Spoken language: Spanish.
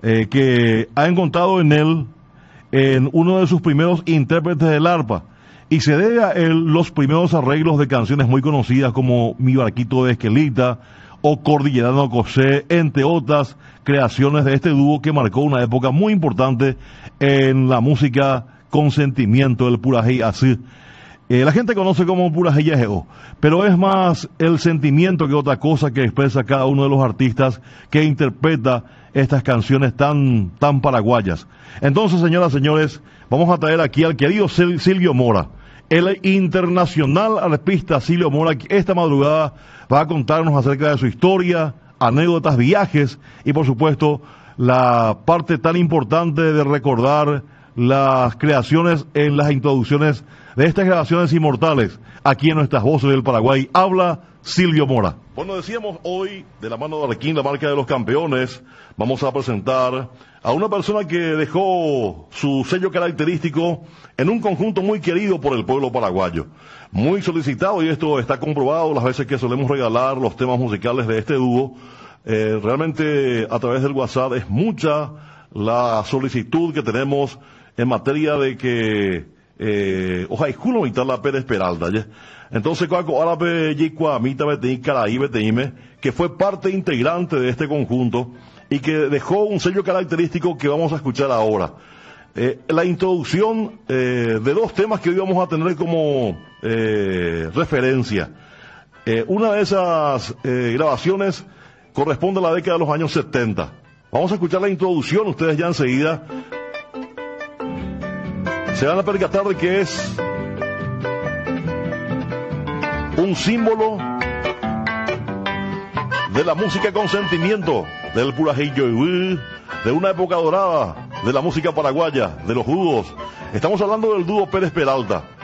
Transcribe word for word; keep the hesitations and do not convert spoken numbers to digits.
eh, que ha encontrado en él, en uno de sus primeros intérpretes del arpa, y se debe a él los primeros arreglos de canciones muy conocidas como Mi Barquito de Esquelita o Cordillerano Cosé, entre otras creaciones de este dúo que marcó una época muy importante en la música con sentimiento, el Purajey así. Eh, la gente conoce como Purajey Yajeo, pero es más el sentimiento que otra cosa que expresa cada uno de los artistas que interpreta estas canciones tan, tan paraguayas. Entonces, señoras y señores, vamos a traer aquí al querido Silvio Mora, el internacional arpista Silvio Mora, que esta madrugada va a contarnos acerca de su historia, anécdotas, viajes y por supuesto la parte tan importante de recordar las creaciones en las introducciones de estas grabaciones inmortales aquí en nuestras voces del Paraguay. Habla Silvio Mora. Bueno, decíamos hoy, de la mano de Arlequín, la marca de los campeones, vamos a presentar a una persona que dejó su sello característico en un conjunto muy querido por el pueblo paraguayo, muy solicitado, y esto está comprobado las veces que solemos regalar los temas musicales de este dúo. Eh, realmente a través del WhatsApp es mucha la solicitud que tenemos en materia de que eh, ojalá esculo mitad la Pérez Peralta, ¿ya? Entonces, cuaco árabe yicua mita betei caraí beteime, que fue parte integrante de este conjunto y que dejó un sello característico que vamos a escuchar ahora. Eh, la introducción eh, de dos temas que hoy vamos a tener como eh, referencia. Eh, una de esas eh, grabaciones corresponde a la década de los años setenta. Vamos a escuchar la introducción, ustedes ya enseguida se van a percatar de que es un símbolo de la música con sentimiento, del Purajey Yoiwí, de una época dorada de la música paraguaya, de los dúos. Estamos hablando del dúo Pérez Peralta.